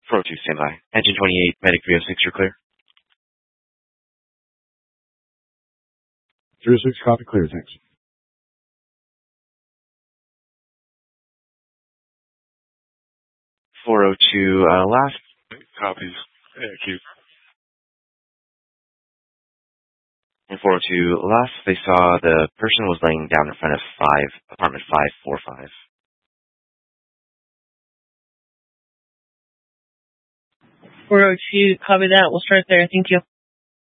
402, stand by. Engine 28, Medic 306, you're clear. 306, copy, clear, thanks. 402, last. Copies. Q. And 402, last they saw the person was laying down in front of apartment 545. 402, copy that. We'll start there. Thank you.